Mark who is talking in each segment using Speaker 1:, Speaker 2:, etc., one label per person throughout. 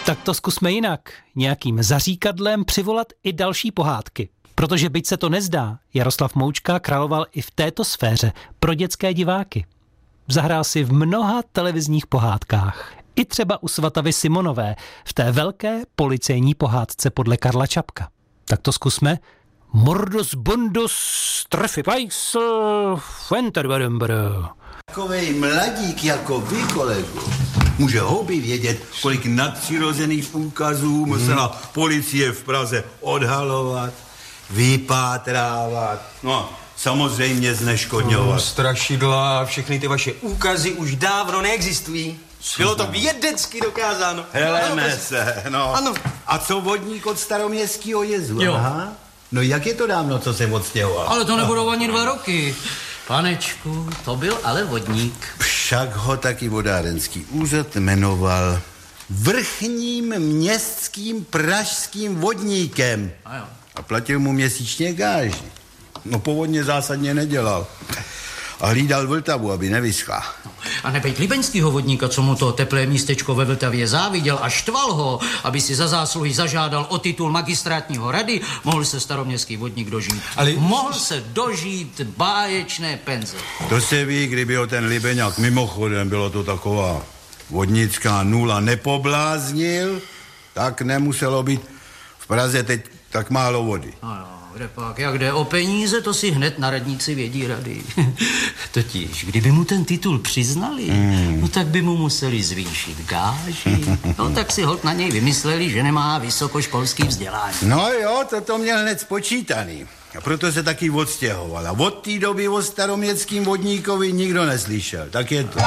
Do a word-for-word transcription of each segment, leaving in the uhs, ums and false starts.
Speaker 1: Tak to zkusme jinak. Nějakým zaříkadlem přivolat i další pohádky. Protože byť se to nezdá, Jaroslav Moučka královal i v této sféře pro dětské diváky. Zahrál si v mnoha televizních pohádkách. I třeba u Svatavy Simonové v té velké policejní pohádce podle Karla Čapka. Tak to zkusme. Mordus Bondus Trefy Pajsl Fenterbadembr.
Speaker 2: Takovej mladík jako vy, kolego, může houby vědět, kolik nadpřirozených úkazů musela hmm. policie v Praze odhalovat, vypátrávat, no samozřejmě zneškodňovat.
Speaker 3: No, strašidla a všechny ty vaše úkazy už dávno neexistují. Bylo to vědecky dokázáno.
Speaker 2: Heleme se, no.
Speaker 3: Ano.
Speaker 2: A co vodník od Staroměstského jezu?
Speaker 3: Jo.
Speaker 2: Aha. No jak je to dávno, co se odstěhoval?
Speaker 4: Ale to nebudou ani dva roky. Panečku, to byl ale vodník.
Speaker 2: Však ho taky vodárenský úřad jmenoval vrchním městským pražským vodníkem.
Speaker 4: A jo.
Speaker 2: A platil mu měsíčně gáži. No povodně zásadně nedělal. A hlídal Vltavu, aby nevyschla.
Speaker 4: A nebejt libeňskýho vodníka, co mu to teplé místečko ve Vltavě záviděl a štval ho, aby si za zásluhy zažádal o titul magistrátního rady, mohl se staroměstský vodník dožít. Ale... Mohl se dožít báječné penze.
Speaker 2: To se ví, kdyby ho ten Libeňák, mimochodem bylo to taková vodnická nula, nepobláznil, tak nemuselo být v Praze teď tak málo vody.
Speaker 4: Ano. Kde pak, jak jde o peníze, to si hned na radnici vědí rady. Totiž, kdyby mu ten titul přiznali, mm. no tak by mu museli zvýšit gáži. No tak si holt na něj vymysleli, že nemá vysokoškolský vzdělání.
Speaker 2: No jo, to to měl hned spočítaný. A proto se taky odstěhoval. A od té doby o staroměstským vodníkovi nikdo neslyšel. Tak je to.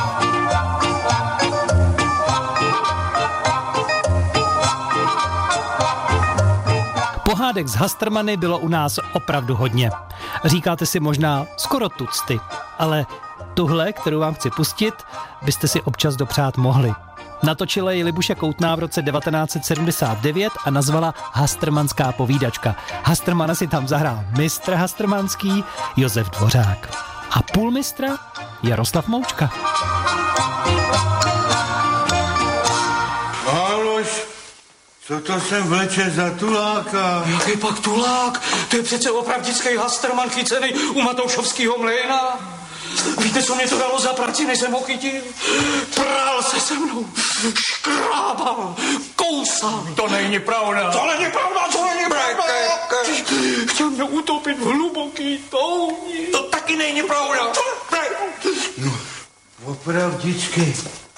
Speaker 1: Pohádek z Hastrmany bylo u nás opravdu hodně. Říkáte si možná skoro tucty, ale tuhle, kterou vám chci pustit, byste si občas dopřát mohli. Natočila ji Libuše Koutná v roce devatenáct set sedmdesát devět a nazvala Hastrmanská povídačka. Hastrmana si tam zahrál mistr hastrmanský Josef Dvořák. A půlmistra Jaroslav Moučka.
Speaker 2: Aloš, co to sem vleče za tuláka?
Speaker 5: Jaký pak tulák? To je přece opravdický Hastrman chycený u Matoušovského mlejna. Víte, co mě to dalo za práci, než jsem ho chytil? Prál se se mnou, škrábal, kousal. To není pravda. To není pravda, to není pravda. Chtěl mě utopit v hluboký touni. To taky není pravda.
Speaker 2: No, opravdicky.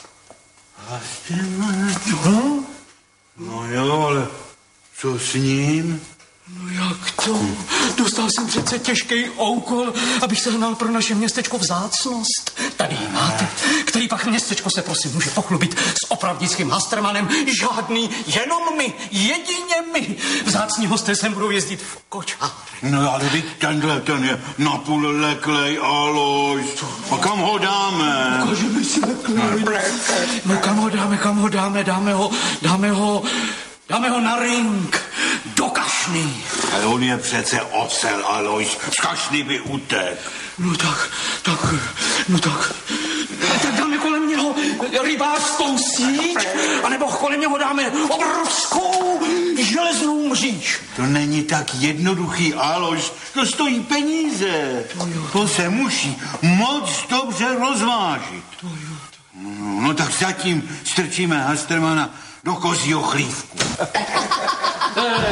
Speaker 2: Hastrman? No jo, ale co s ním?
Speaker 5: No jak to? Dostal jsem přece těžký úkol, abych sehnal pro naše městečko vzácnost. Tady ji máte, který pak městečko se prosím může pochlubit s opravdickým Hastrmanem. Žádný, jenom my, jedině my. Vzácní hosté sem budou jezdit v kočárech.
Speaker 2: No ale teď tenhle ten je napůl leklej, Alois. A kam ho dáme?
Speaker 5: Ukážeme si leklej. No kam ho dáme, kam ho dáme, dáme ho, dáme ho, dáme ho na ring. Do kašny.
Speaker 2: Ale on je přece ocel, Alois. Z kašny by utek.
Speaker 5: No tak, tak, no tak. Tak dáme kolem něho rybářskou síť, anebo kolem něho dáme obrovskou železnou mříž.
Speaker 2: To není tak jednoduchý, Alois. To stojí peníze.
Speaker 5: To jo.
Speaker 2: To se musí moc dobře rozvážit.
Speaker 5: To jo.
Speaker 2: No, no tak zatím strčíme Hastrmana do kozího chlívku.